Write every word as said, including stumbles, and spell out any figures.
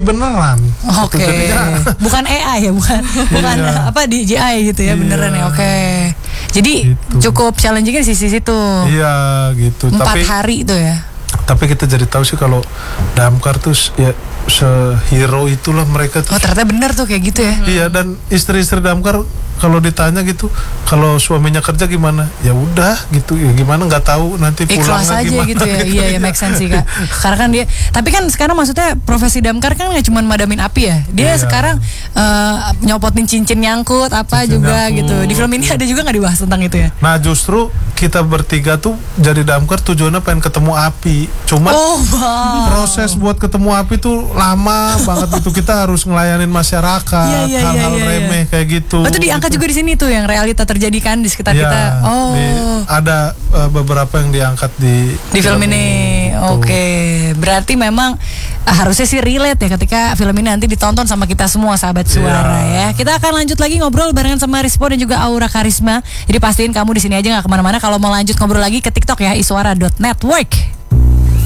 beneran. Oke. Okay. Bukan A I ya, bukan bukan iya. apa D J I gitu ya, iya. beneran ya. Oke. Okay. Jadi gitu. Cukup challenging di sisi situ. Iya gitu. Empat tapi, hari itu ya. Tapi kita jadi tahu sih kalau damkar tuh ya sehero itulah mereka tuh. Oh ternyata benar tuh kayak gitu ya. Iya, dan istri-istri damkar kalau ditanya gitu, kalau suaminya kerja gimana? Ya udah gitu, ya gimana nggak tahu nanti pulangnya ikhlas aja gimana. gitu ya. Iya ya, make sense sih Kak. Karena kan dia, tapi kan sekarang maksudnya profesi damkar kan nggak cuma madamin api ya. Dia iya. sekarang uh, nyopotin cincin nyangkut apa cincin juga nyangkut. Gitu. Di film ini ada juga nggak dibahas tentang itu ya? Nah justru kita bertiga tuh jadi damkar tujuannya pengen ketemu api. Cuma oh, wow. proses buat ketemu api tuh lama banget itu, kita harus ngelayanin masyarakat, yeah, yeah, hal-hal yeah, yeah, remeh yeah. kayak gitu. Oh, itu diangkat gitu. juga di sini tuh yang realita terjadi kan di sekitar yeah, kita. Oh, di, ada uh, beberapa yang diangkat di di film, film ini. Oke, okay. Berarti memang uh, harusnya sih relate ya ketika film ini nanti ditonton sama kita semua sahabat suara yeah. ya. Kita akan lanjut lagi ngobrol barengan sama Rispo dan juga Aura Karisma. Jadi pastiin kamu di sini aja nggak kemana-mana. Kalau mau lanjut ngobrol lagi ke TikTok ya, iswara dot network.